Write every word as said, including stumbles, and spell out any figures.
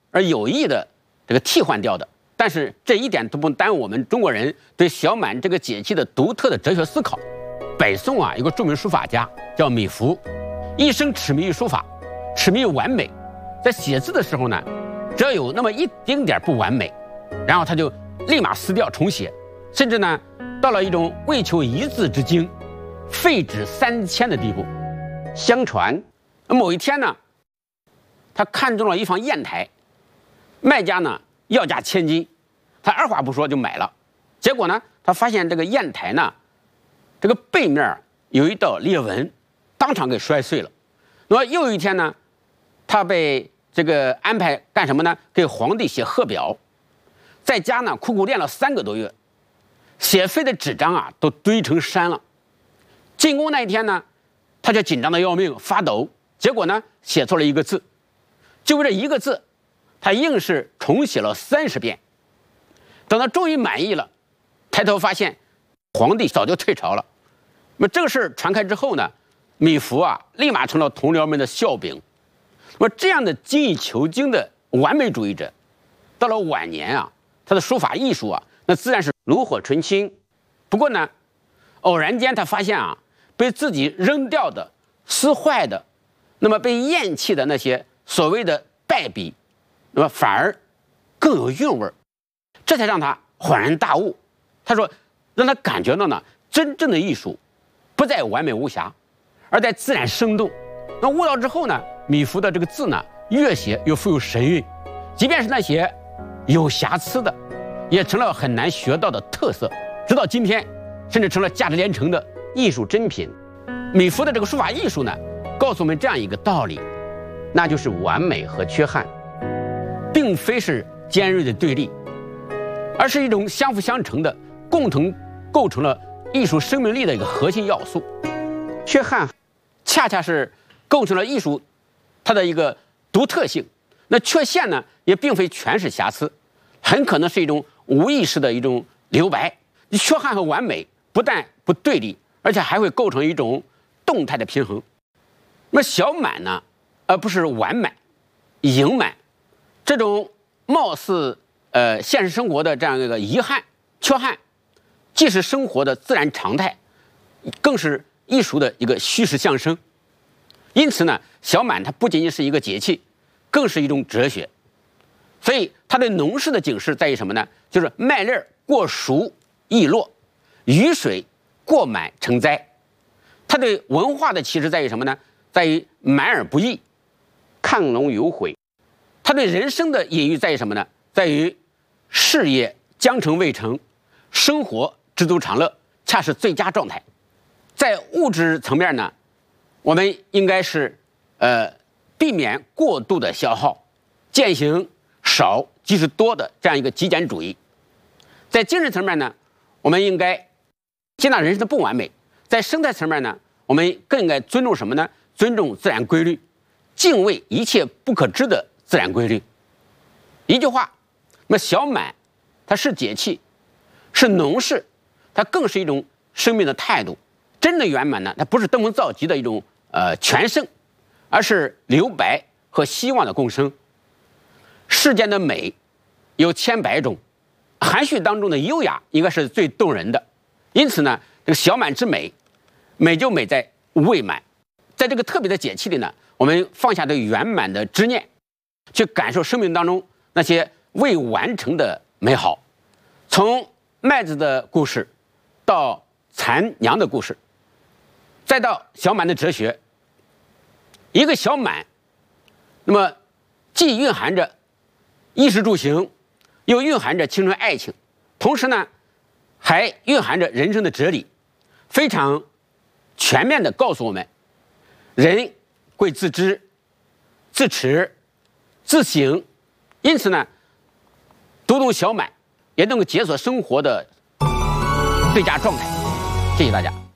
而有意的这个替换掉的。但是这一点都不耽误我们中国人对小满这个节气的独特的哲学思考。北宋啊，有个著名书法家叫米芾，一生痴迷于书法，痴迷于完美。在写字的时候呢，只要有那么一丁点不完美，然后他就立马撕掉重写，甚至呢，到了一种为求一字之精，废纸三千的地步。相传某一天呢，他看中了一方砚台，卖家呢要价千金，他二话不说就买了。结果呢，他发现这个砚台呢，这个背面有一道裂纹，当场给摔碎了。那么又一天呢，他被这个安排干什么呢？给皇帝写贺表，在家呢苦苦练了三个多月，写废的纸张啊都堆成山了。进宫那一天呢，他就紧张的要命，发抖。结果呢，写错了一个字，就为这一个字，他硬是重写了三十遍。等他终于满意了，抬头发现皇帝早就退朝了。那么这个事儿传开之后呢，米芾啊立马成了同僚们的笑柄。那么这样的精益求精的完美主义者，到了晚年啊，他的书法艺术啊，那自然是炉火纯青。不过呢，偶然间他发现啊，被自己扔掉的、撕坏的，那么被厌弃的那些所谓的败笔，那么反而更有韵味儿。这才让他恍然大悟。他说，让他感觉到呢，真正的艺术不在完美无瑕，而在自然生动。那悟到之后呢，米芾的这个字呢，越写越富有神韵，即便是那些有瑕疵的，也成了很难学到的特色。直到今天，甚至成了价值连城的艺术珍品。米芾的这个书法艺术呢，告诉我们这样一个道理，那就是完美和缺憾，并非是尖锐的对立，而是一种相辅相成的，共同构成了艺术生命力的一个核心要素。缺憾恰恰是构成了艺术它的一个独特性。那缺陷呢，也并非全是瑕疵，很可能是一种无意识的一种留白。缺憾和完美不但不对立，而且还会构成一种动态的平衡。那么小满呢，而不是完满、盈满，这种貌似呃现实生活的这样一个遗憾、缺憾，既是生活的自然常态，更是艺术的一个虚实相生。因此呢，小满它不仅仅是一个节气，更是一种哲学。所以它对农事的警示在于什么呢？就是麦粒过熟易落，雨水过满成灾。它对文化的启示在于什么呢？在于满而不溢，亢龙有悔。它对人生的隐喻在于什么呢？在于事业将成未成，生活知足常乐，恰是最佳状态。在物质层面呢，我们应该是呃避免过度的消耗，践行少即是多的这样一个极简主义。在精神层面呢，我们应该接纳人生的不完美。在生态层面呢，我们更应该尊重什么呢？尊重自然规律，敬畏一切不可知的自然规律。一句话，那么小满它是节气，是农事，它更是一种生命的态度。真的圆满呢，它不是登峰造极的一种呃全胜，而是留白和希望的共生。世间的美有千百种，含蓄当中的优雅应该是最动人的。因此呢，这个小满之美，美就美在未满。在这个特别的节气里呢，我们放下对圆满的执念，去感受生命当中那些未完成的美好。从麦子的故事到蚕娘的故事，再到小满的哲学，一个小满，那么既蕴含着衣食住行，又蕴含着青春爱情，同时呢，还蕴含着人生的哲理，非常全面地告诉我们，人贵自知、自持、自省。因此呢，读懂小满也能够解锁生活的最佳状态。谢谢大家。